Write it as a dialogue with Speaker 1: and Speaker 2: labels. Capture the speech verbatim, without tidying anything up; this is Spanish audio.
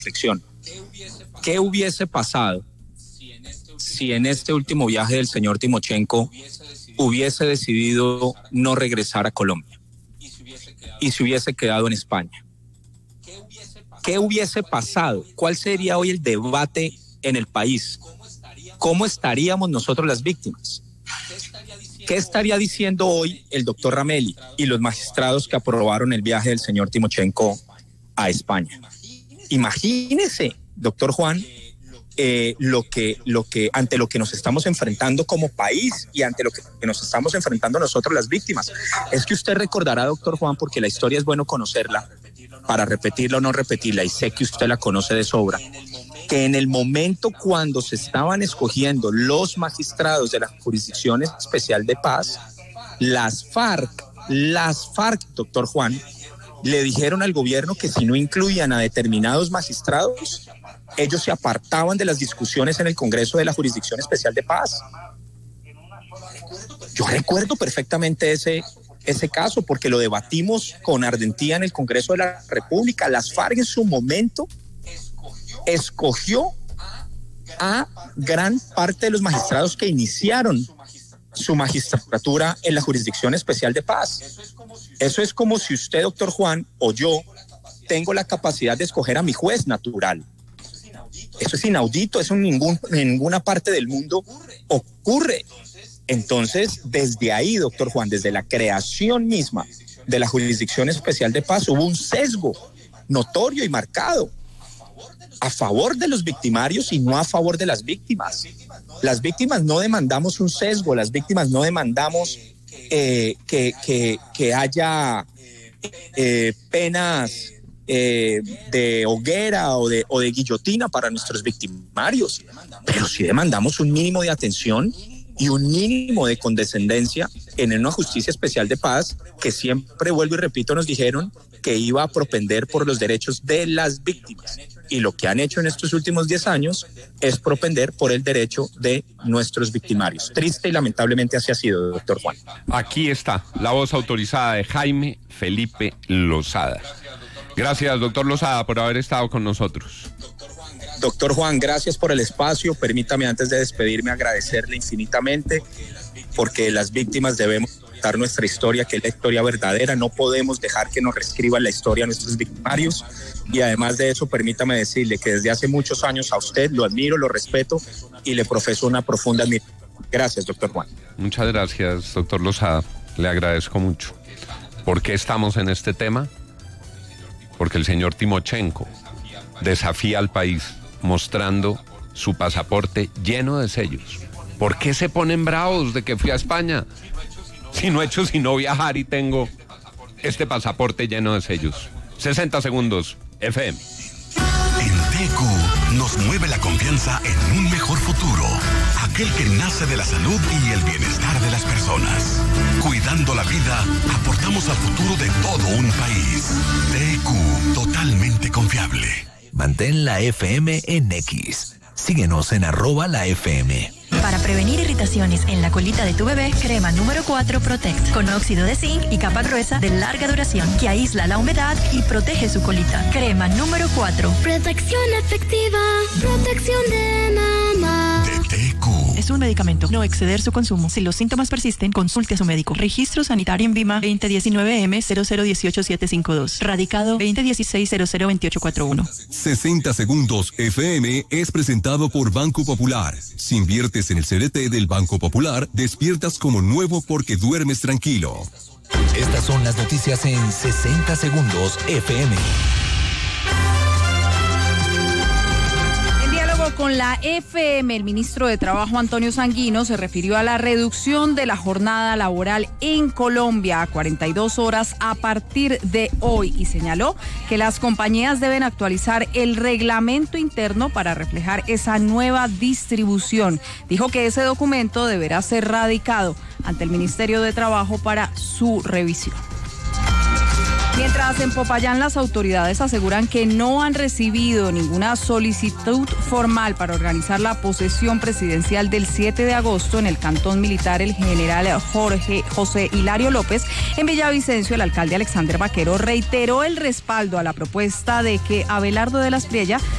Speaker 1: reflexión. ¿Qué hubiese pasado si en este último viaje del señor Timochenko hubiese decidido no regresar a Colombia y se hubiese quedado en España? ¿Qué hubiese pasado? ¿Cuál sería hoy el debate en el país? ¿Cómo estaríamos nosotros las víctimas? ¿Qué estaría diciendo hoy el doctor Ramelli y los magistrados que aprobaron el viaje del señor Timochenko a España? Imagínese, doctor Juan, eh, lo que, lo que, ante lo que nos estamos enfrentando como país y ante lo que nos estamos enfrentando nosotros las víctimas. Es que usted recordará, doctor Juan, porque la historia es bueno conocerla, para repetirla o no repetirla, y sé que usted la conoce de sobra, que en el momento cuando se estaban escogiendo los magistrados de la Jurisdicción Especial de Paz, las FARC, las FARC, doctor Juan, le dijeron al gobierno que si no incluían a determinados magistrados, ellos se apartaban de las discusiones en el Congreso de la Jurisdicción Especial de Paz. Yo recuerdo perfectamente ese, ese caso porque lo debatimos con ardentía en el Congreso de la República. Las FARC en su momento escogió a gran parte de los magistrados que iniciaron su magistratura en la Jurisdicción Especial de Paz. Eso es como si usted, doctor Juan, o yo, tengo la capacidad de escoger a mi juez natural. Eso es inaudito, eso en, ningún, en ninguna parte del mundo ocurre. Entonces, desde ahí, doctor Juan, desde la creación misma de la Jurisdicción Especial de Paz, hubo un sesgo notorio y marcado a favor de los victimarios y no a favor de las víctimas. Las víctimas no demandamos un sesgo, las víctimas no demandamos eh, que, que, que haya eh, penas eh, de hoguera o de, o de guillotina para nuestros victimarios, pero sí demandamos un mínimo de atención y un mínimo de condescendencia en una justicia especial de paz que siempre, vuelvo y repito, nos dijeron que iba a propender por los derechos de las víctimas. Y lo que han hecho en estos últimos diez años es propender por el derecho de nuestros victimarios. Triste y lamentablemente así ha sido, doctor Juan.
Speaker 2: Aquí está la voz autorizada de Jaime Felipe Lozada. Gracias, doctor Lozada, por haber estado con nosotros.
Speaker 1: Doctor Juan, gracias por el espacio. Permítame, antes de despedirme, agradecerle infinitamente, porque las víctimas debemos contar nuestra historia, que es la historia verdadera. No podemos dejar que nos reescriban la historia a nuestros victimarios. Y además de eso, permítame decirle que desde hace muchos años a usted lo admiro, lo respeto y le profeso una profunda admiración. Gracias, doctor Juan.
Speaker 2: Muchas gracias, doctor Lozada. Le agradezco mucho. ¿Por qué estamos en este tema? Porque el señor Timochenko desafía al país mostrando su pasaporte lleno de sellos. ¿Por qué se ponen bravos de que fui a España? Si no he hecho sino viajar y tengo este pasaporte lleno de sellos. sesenta segundos, F M.
Speaker 3: En T Q nos mueve la confianza en un mejor futuro. Aquel que nace de la salud y el bienestar de las personas. Cuidando la vida, aportamos al futuro de todo un país. T Q, totalmente confiable.
Speaker 4: Mantén la F M en X. Síguenos en arroba la F M.
Speaker 5: Para prevenir irritaciones en la colita de tu bebé, crema número cuatro Protect, con óxido de zinc y capa gruesa de larga duración que aísla la humedad y protege su colita. Crema número cuatro.
Speaker 6: Protección efectiva, protección de mamá.
Speaker 3: De T Q.
Speaker 5: Es un medicamento, no exceder su consumo. Si los síntomas persisten, consulte a su médico. Registro sanitario en Vima veinte diecinueve M cero cero dieciocho siete cinco dos. Radicado veinte dieciséis cero cero veintiocho cuarenta y uno.
Speaker 7: sesenta segundos F M es presentado por Banco Popular. Si inviertes en el C D T del Banco Popular, despiertas como nuevo porque duermes tranquilo.
Speaker 4: Estas son las noticias en sesenta segundos F M.
Speaker 8: Con la F M, el ministro de Trabajo Antonio Sanguino se refirió a la reducción de la jornada laboral en Colombia a cuarenta y dos horas a partir de hoy y señaló que las compañías deben actualizar el reglamento interno para reflejar esa nueva distribución. Dijo que ese documento deberá ser radicado ante el Ministerio de Trabajo para su revisión. Mientras en Popayán las autoridades aseguran que no han recibido ninguna solicitud formal para organizar la posesión presidencial del siete de agosto en el cantón militar, el general Jorge José Hilario López, en Villavicencio el alcalde Alexander Vaquero reiteró el respaldo a la propuesta de que Abelardo de la Espriella